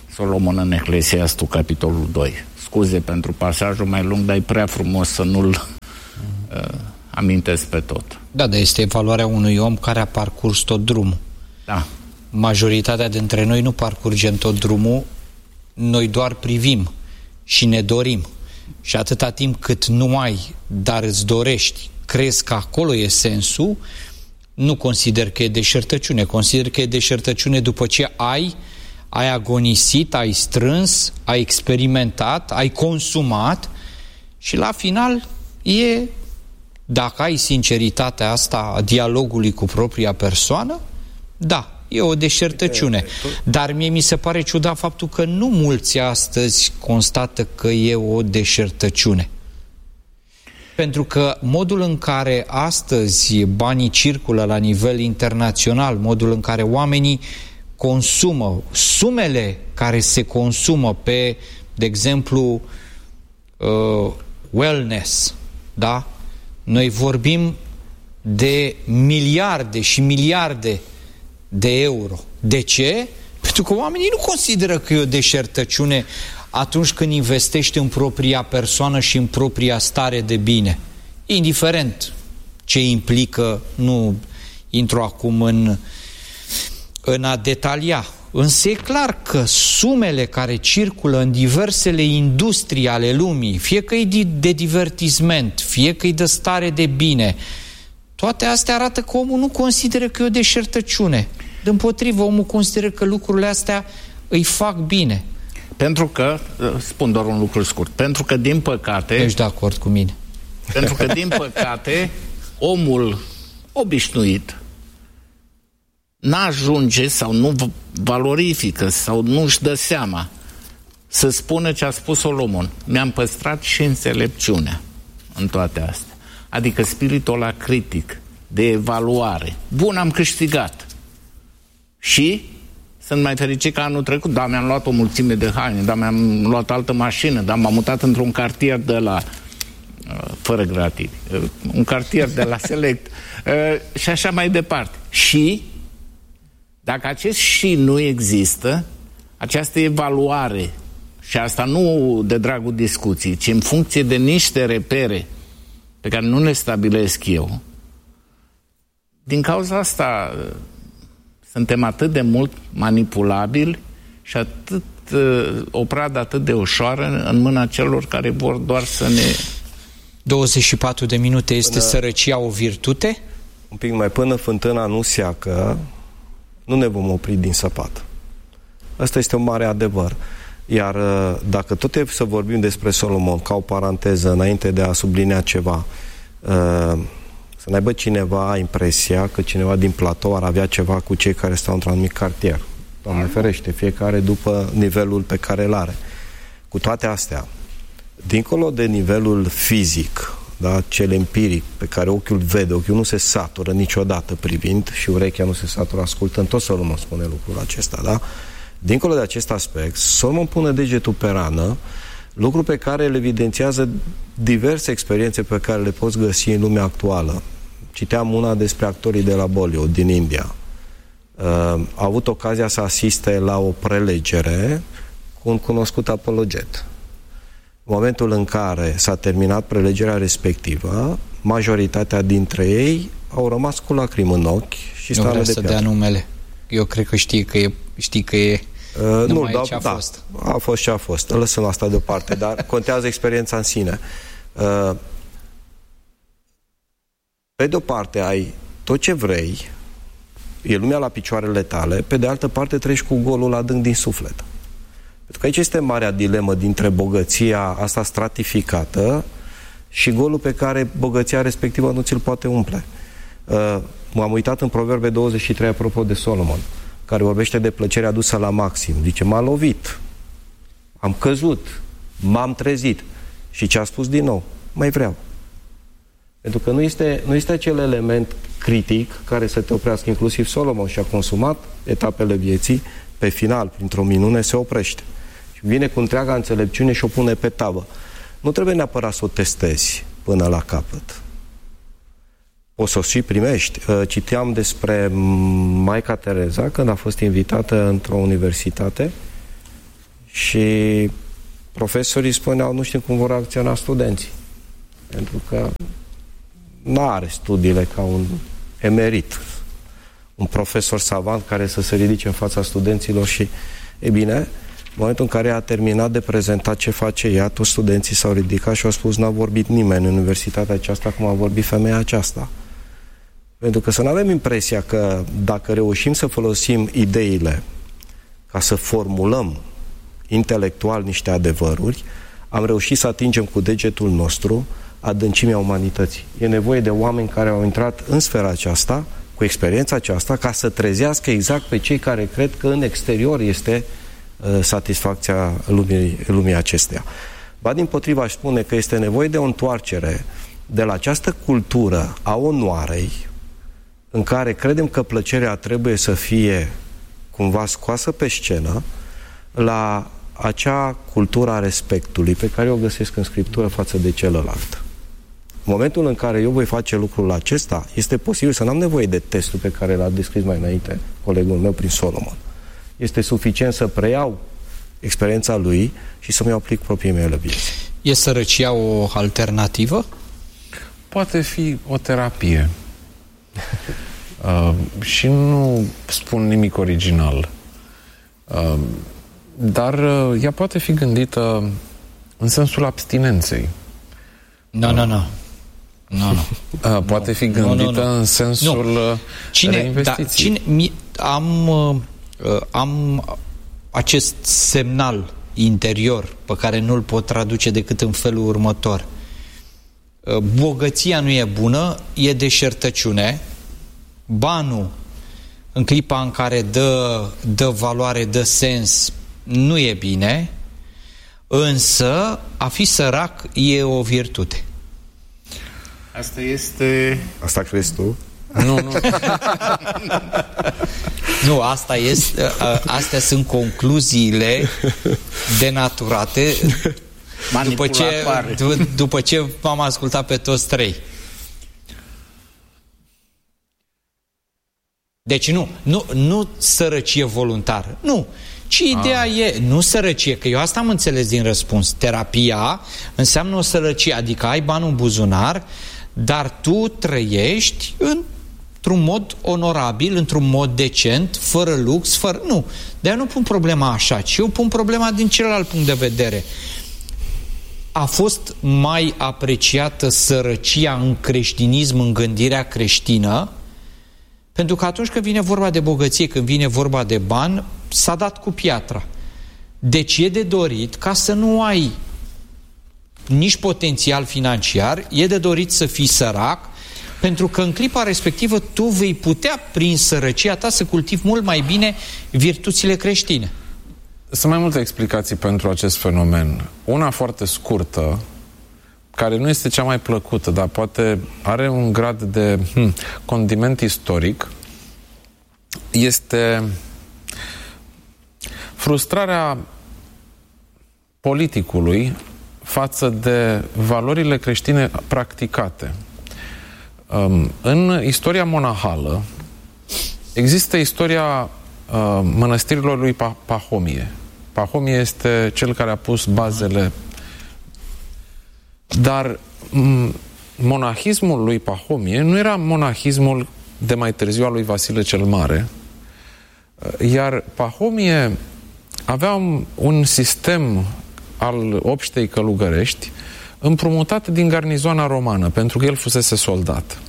Solomon în Eclesiastul, capitolul doi. Scuze pentru pasajul mai lung, dar e prea frumos să nu-l uh, amintesc pe tot. Da, dar este evaluarea unui om care a parcurs tot drumul. Da. Majoritatea dintre noi nu parcurgem tot drumul, noi doar privim și ne dorim. Și atâta timp cât nu ai, dar îți dorești, crezi că acolo e sensul, nu consider că e deșertăciune. Consider că e deșertăciune după ce ai, ai agonisit, ai strâns, ai experimentat, ai consumat și la final e, dacă ai sinceritatea asta a dialogului cu propria persoană, da, e o deșertăciune. Dar mie mi se pare ciudat faptul că nu mulți astăzi constată că e o deșertăciune. Pentru că modul în care astăzi banii circulă la nivel internațional, modul în care oamenii consumă, sumele care se consumă pe, de exemplu, uh, wellness, da? Noi vorbim de miliarde și miliarde de euro. De ce? Pentru că oamenii nu consideră că e o deșertăciune atunci când investește în propria persoană și în propria stare de bine. Indiferent ce implică, nu intru acum în, în a detalia. Însă e clar că sumele care circulă în diversele industrii ale lumii, fie că e de divertisment, fie că e de stare de bine, toate astea arată că omul nu consideră că e o deșertăciune. Dimpotrivă, omul consideră că lucrurile astea îi fac bine. Pentru că, spun doar un lucru scurt, pentru că din păcate... Ești de acord cu mine. Pentru că din păcate, omul obișnuit n-ajunge sau nu valorifică sau nu își dă seama să spună ce a spus Solomon. Mi-am păstrat și înțelepciunea în toate astea. Adică spiritul ăla critic, de evaluare. Bun, am câștigat. Și sunt mai fericit că anul trecut, da, mi-am luat o mulțime de haine, da, mi-am luat altă mașină, da, m-am mutat într-un cartier de la fără gratii, un cartier de la Select și așa mai departe. Și dacă acest și nu există, această evaluare, și asta nu de dragul discuției, ci în funcție de niște repere pe care nu le stabilesc eu, din cauza asta suntem atât de mult manipulabili și atât, o pradă atât de ușoară în mâna celor care vor doar să ne... douăzeci și patru de minute este până, sărăcia o virtute? Un pic mai până fântâna nu seacă, nu ne vom opri din săpat. Asta este un mare adevăr. Iar dacă tot e să vorbim despre Solomon, ca o paranteză, înainte de a sublinea ceva, să n-aibă cineva impresia că cineva din platou ar avea ceva cu cei care stau într-un anumit cartier. Doamne ferește, fiecare după nivelul pe care îl are. Cu toate astea, dincolo de nivelul fizic, da, cel empiric, pe care ochiul vede, ochiul nu se satură niciodată privind și urechea nu se satură ascultând, tot Solomon spune lucrul acesta, da? Dincolo de acest aspect, Solomon pune degetul pe rană, lucru pe care îl evidențiază diverse experiențe pe care le poți găsi în lumea actuală. Citeam una despre actorii de la Bollywood din India. Uh, a avut ocazia să asiste la o prelegere cu un cunoscut apologet. În momentul în care s-a terminat prelegerea respectivă, majoritatea dintre ei au rămas cu lacrimi în ochi și stare de piatră. Nu vrea să dea numele. Eu cred că știi că e, știi că e uh, nu, da, ce a da, fost. A fost ce a fost. Lăsăm asta deoparte, dar contează experiența în sine. Uh, pe de o parte ai tot ce vrei, e lumea la picioarele tale, pe de altă parte treci cu golul adânc din suflet. Pentru că aici este marea dilemă dintre bogăția asta stratificată și golul pe care bogăția respectivă nu ți-l poate umple. Uh, m-am uitat în Proverbe douăzeci și trei apropo de Solomon, care vorbește de plăcerea adusă la maxim. Zice, m-a lovit, am căzut, m-am trezit. Și ce a spus din nou? Mai vreau. Pentru că nu este, nu este acel element critic care să te oprească. Inclusiv Solomon și-a consumat etapele vieții, pe final, printr-o minune, se oprește. Și vine cu întreaga înțelepciune și o pune pe tavă. Nu trebuie neapărat să o testezi până la capăt. O să o și primești. Citeam despre Maica Tereza când a fost invitată într-o universitate Și profesorii spuneau, nu știu cum vor reacționa studenții. Pentru că nu are studiile ca un emerit, un profesor savant care să se ridice în fața studenților și, e bine, în momentul în care a terminat de prezentat ce face ea, toți studenții s-au ridicat și au spus, n-a vorbit nimeni în universitatea aceasta cum a vorbit femeia aceasta. Pentru că să nu avem impresia că dacă reușim să folosim ideile ca să formulăm intelectual niște adevăruri, am reușit să atingem cu degetul nostru adâncimea umanității. E nevoie de oameni care au intrat în sfera aceasta, cu experiența aceasta, ca să trezească exact pe cei care cred că în exterior este uh, satisfacția lumii, lumii acesteia. Ba dimpotrivă aș spune că este nevoie de o întoarcere de la această cultură a onoarei, în care credem că plăcerea trebuie să fie cumva scoasă pe scenă, la acea cultură a respectului pe care o găsesc în Scriptură față de celălalt. În momentul în care eu voi face lucrul acesta, este posibil să n-am nevoie de testul pe care l-a descris mai înainte colegul meu prin Solomon. Este suficient să preiau experiența lui și să-mi aplic proprii mele vieți. E sărăcia o alternativă? Poate fi o terapie. uh, și nu spun nimic original. Uh, dar uh, ea poate fi gândită în sensul abstinenței. Nu, nu, nu. Nu, nu. Uh, poate fi gândită no, no, no. în sensul no. cine, reinvestiției. Da, cine, am, uh, am acest semnal interior pe care nu-l pot traduce decât în felul următor. Uh, bogăția nu e bună, e deșertăciune. Banul, în clipa în care dă, dă valoare, dă sens, nu e bine, însă a fi sărac e o virtute. Asta este... Asta crezi tu? Nu, nu. Nu, asta este, astea sunt concluziile denaturate după ce, după ce m-am ascultat pe toți trei. Deci nu, nu, nu sărăcie voluntară, nu. Ci ideea ah. e, nu sărăcie, că eu asta am înțeles din răspuns. Terapia înseamnă o sărăcie, adică ai bani în buzunar, dar tu trăiești într-un mod onorabil, într-un mod decent, fără lux, fără... Nu, de-aia nu pun problema așa, ci eu pun problema din celălalt punct de vedere. A fost mai apreciată sărăcia în creștinism, în gândirea creștină, pentru că atunci când vine vorba de bogăție, când vine vorba de bani, s-a dat cu piatra. Deci e de dorit, ca să nu ai nici potențial financiar, e de dorit să fii sărac, pentru că în clipa respectivă tu vei putea, prin sărăcia ta, să cultivi mult mai bine virtuțile creștine. Sunt mai multe explicații pentru acest fenomen. Una foarte scurtă, care nu este cea mai plăcută, dar poate are un grad de hm, condiment istoric, este frustrarea politicului față de valorile creștine practicate. În istoria monahală există istoria mănăstirilor lui Pahomie. Pahomie este cel care a pus bazele. Dar monahismul lui Pahomie nu era monahismul de mai târziu al lui Vasile cel Mare, iar Pahomie avea un, un sistem al obștei călugărești împrumutat din garnizoana romană, pentru că el fusese soldat.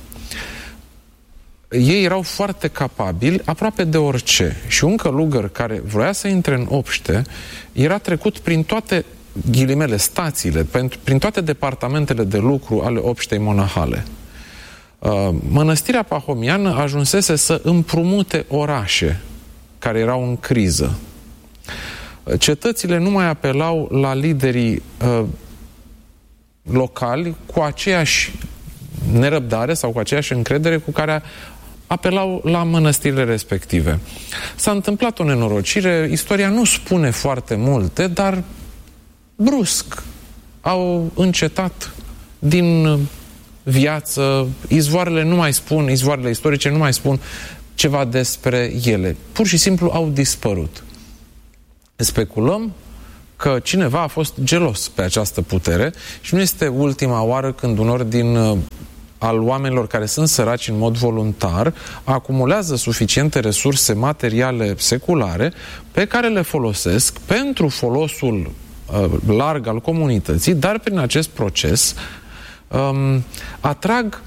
Ei erau foarte capabili aproape de orice și un călugăr care vroia să intre în obște era trecut prin toate ghilimele, stațiile, prin toate departamentele de lucru ale obștei monahale. Mănăstirea pahomiană ajunsese să împrumute orașe care erau în criză. Cetățile nu mai apelau la liderii uh, locali cu aceeași nerăbdare sau cu aceeași încredere cu care apelau la mănăstirile respective. S-a întâmplat o nenorocire, istoria nu spune foarte multe, dar brusc au încetat din viață, izvoarele nu mai spun, izvoarele istorice nu mai spun ceva despre ele. Pur și simplu au dispărut. Speculăm că cineva a fost gelos pe această putere și nu este ultima oară când un ordin al oamenilor care sunt săraci în mod voluntar acumulează suficiente resurse materiale seculare pe care le folosesc pentru folosul uh, larg al comunității, dar prin acest proces um, atrag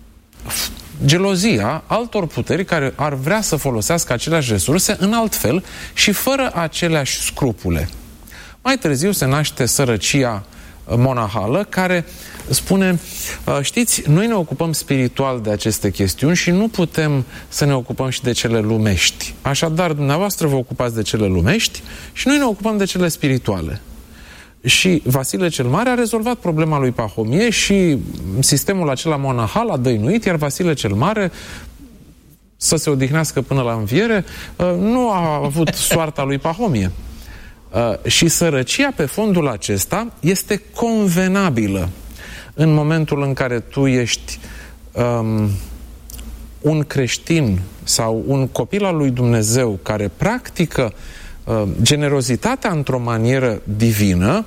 gelozia altor puteri care ar vrea să folosească aceleași resurse în alt fel și fără aceleași scrupule. Mai târziu se naște sărăcia monahală, care spune, știți, noi ne ocupăm spiritual de aceste chestiuni și nu putem să ne ocupăm și de cele lumești. Așadar, dumneavoastră vă ocupați de cele lumești și noi ne ocupăm de cele spirituale. Și Vasile cel Mare a rezolvat problema lui Pahomie și sistemul acela monahal a dăinuit, iar Vasile cel Mare, să se odihnească până la înviere, nu a avut soarta lui Pahomie. Și sărăcia pe fondul acesta este convenabilă în momentul în care tu ești um, un creștin sau un copil al lui Dumnezeu care practică uh, generozitatea într-o manieră divină.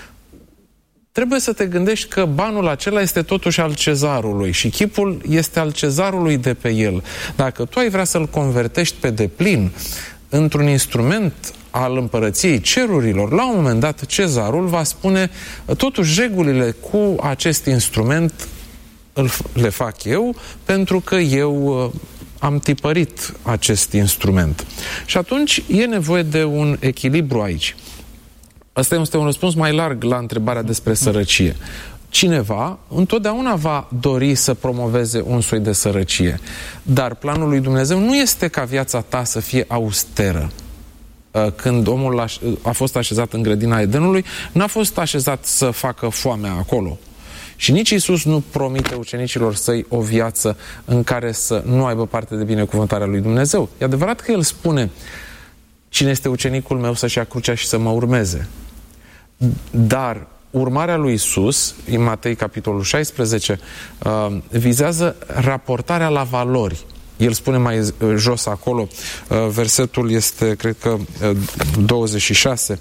Trebuie să te gândești că banul acela este totuși al cezarului și chipul este al cezarului de pe el. Dacă tu ai vrea să-l convertești pe deplin într-un instrument al împărăției cerurilor, la un moment dat cezarul va spune, totuși regulile cu acest instrument le fac eu pentru că eu am tipărit acest instrument. Și atunci e nevoie de un echilibru aici. Asta este un răspuns mai larg la întrebarea despre sărăcie. Cineva întotdeauna va dori să promoveze un soi de sărăcie, dar planul lui Dumnezeu nu este ca viața ta să fie austeră. Când omul a fost așezat în grădina Edenului, n-a fost așezat să facă foamea acolo. Și nici Iisus nu promite ucenicilor săi o viață în care să nu aibă parte de binecuvântarea lui Dumnezeu. E adevărat că El spune, cine este ucenicul meu să-și ia crucea și să mă urmeze. Dar urmarea lui Iisus, în Matei capitolul șaisprezece, vizează raportarea la valori. El spune mai jos acolo, versetul este, cred că, douăzeci și șase.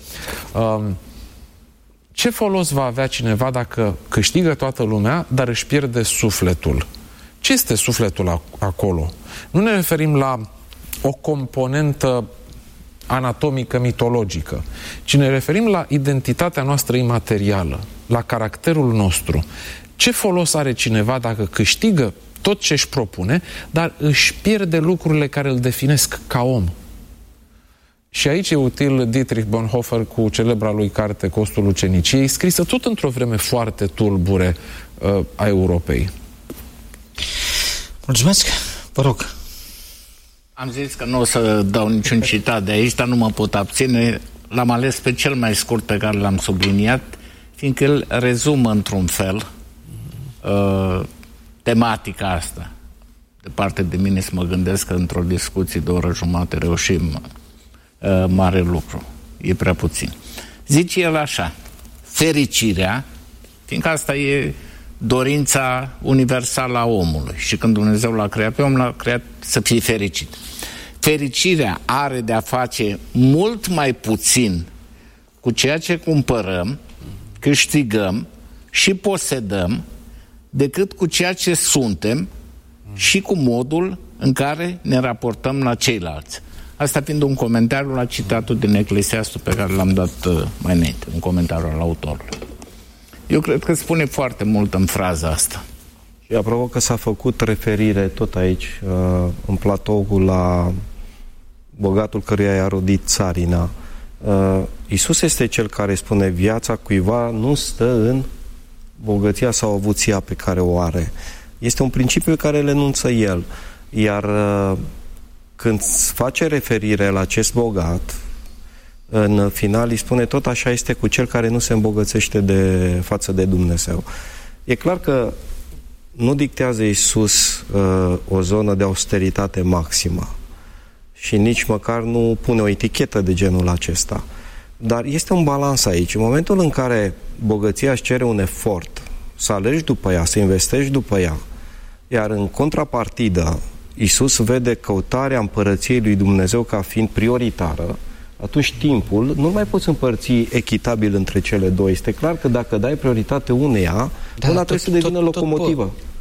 Ce folos va avea cineva dacă câștigă toată lumea, dar își pierde sufletul? Ce este sufletul acolo? Nu ne referim la o componentă anatomică, mitologică, ci ne referim la identitatea noastră imaterială, la caracterul nostru. Ce folos are cineva dacă câștigă tot ce își propune, dar își pierde lucrurile care îl definesc ca om? Și aici e util Dietrich Bonhoeffer cu celebra lui carte Costul uceniciei, scrisă tot într-o vreme foarte tulbure uh, a Europei. Mulțumesc, vă rog. Am zis că nu o să dau niciun citat de aici, dar nu mă pot abține. L-am ales pe cel mai scurt pe care l-am subliniat, fiindcă el rezumă într-un fel uh, tematica asta. Departe de mine să mă gândesc că într-o discuție de o oră jumate reușim uh, mare lucru. E prea puțin. Zice el așa, fericirea, fiindcă asta e dorința universală a omului și când Dumnezeu l-a creat pe om, l-a creat să fie fericit. Fericirea are de a face mult mai puțin cu ceea ce cumpărăm, câștigăm și posedăm decât cu ceea ce suntem și cu modul în care ne raportăm la ceilalți. Asta fiind un comentariu la citatul din Eclesiastul pe care l-am dat mai înainte, un comentariu al autorului. Eu cred că spune foarte mult în fraza asta. Și apropo că s-a făcut referire tot aici, în platoul, la bogatul căruia i-a rodit țarina. Iisus este cel care spune, viața cuiva nu stă în bogăția sau avuția pe care o are. Este un principiu pe care îl enunță el. Iar când face referire la acest bogat, în final îi spune, tot așa este cu cel care nu se îmbogățește de față de Dumnezeu. E clar că nu dictează Iisus uh, o zonă de austeritate maximă și nici măcar nu pune o etichetă de genul acesta. Dar este un balans aici. În momentul în care bogăția își cere un efort, să alegi după ea, să investești după ea, iar în contrapartidă Iisus vede căutarea împărăției lui Dumnezeu ca fiind prioritară, atunci timpul nu mai poți împărți echitabil între cele două. Este clar că dacă dai prioritate uneia, da, ăla trebuie să devină tot, locomotivă. Tot